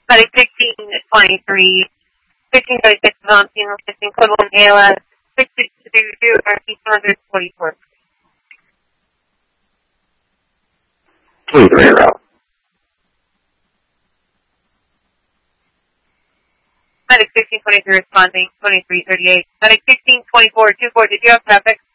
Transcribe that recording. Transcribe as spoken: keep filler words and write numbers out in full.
Medic sixteen twenty-three, fifteen thirty-six, Valentino, fifteen code one A L S, six six two two, R P two hundred forty-four. twenty-three route. Medic sixteen twenty-three responding, twenty-three thirty-eight. Medic sixteen twenty-four twenty-four, did you have traffic?